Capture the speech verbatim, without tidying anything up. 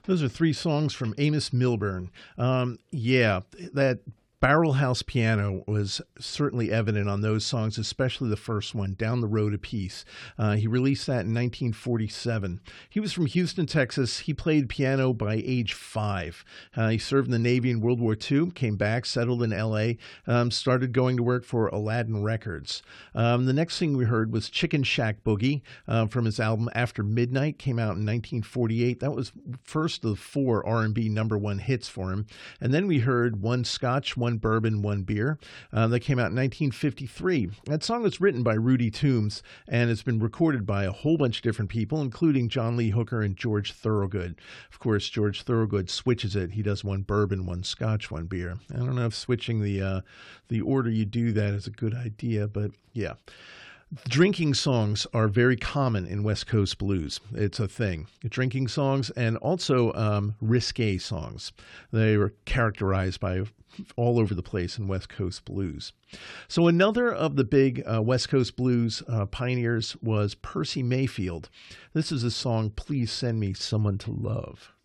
Those are three songs from Amos Milburn. Um, yeah, that barrel house piano was certainly evident on those songs, especially the first one, Down the Road a Piece. Uh, he released that in nineteen forty-seven. He was from Houston, Texas. He played piano by age five. Uh, he served in the Navy in World War Two, came back, settled in L A, um, started going to work for Aladdin Records. Um, the next thing we heard was Chicken Shack Boogie uh, from his album After Midnight, came out in nineteen forty-eight. That was first of four R and B number one hits for him. And then we heard One Scotch, One Bourbon, One Beer. Uh, that came out in nineteen fifty-three. That song was written by Rudy Toombs and it's been recorded by a whole bunch of different people, including John Lee Hooker and George Thorogood. Of course, George Thorogood switches it. He does one bourbon, one scotch, one beer. I don't know if switching the uh, the order you do that is a good idea, but yeah. Drinking songs are very common in West Coast blues. It's a thing. Drinking songs and also um, risque songs. They were characterized by all over the place in West Coast blues. So another of the big uh, West Coast blues uh, pioneers was Percy Mayfield. This is a song, Please Send Me Someone to Love.